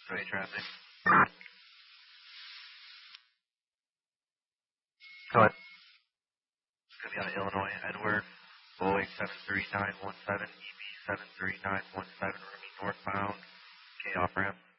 expressway traffic. Go ahead. It's going to be out of Illinois, Edward, Boeing 73917, EB 73917, running northbound, K off ramp.